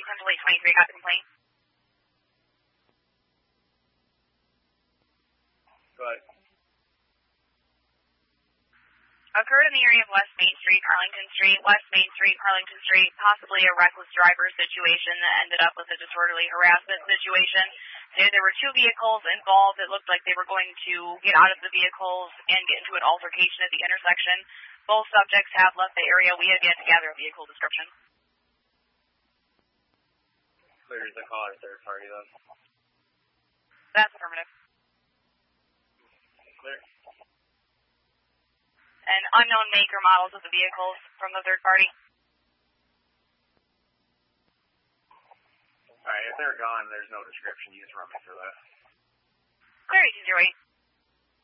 Central 823 got the complaint. Go ahead. Occurred in the area of West Main Street, Arlington Street, West Main Street, Arlington Street, possibly a reckless driver situation that ended up with a disorderly harassment situation. There were two vehicles involved. It looked like they were going to get out of the vehicles and get into an altercation at the intersection. Both subjects have left the area. We have yet to gather a vehicle description. Clear the call or third party then? That's affirmative. Clear. And unknown make or models of the vehicles from the third party. Alright, if they're gone, there's no description. You just run me through that. Clear, 808.